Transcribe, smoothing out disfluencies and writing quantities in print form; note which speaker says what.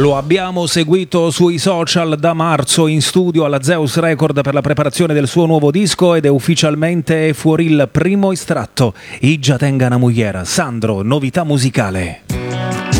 Speaker 1: Lo abbiamo seguito sui social da marzo in studio alla Zeus Record per la preparazione del suo nuovo disco ed è ufficialmente fuori il primo estratto. Iggia tenga una mugliera, Sandro, novità musicale.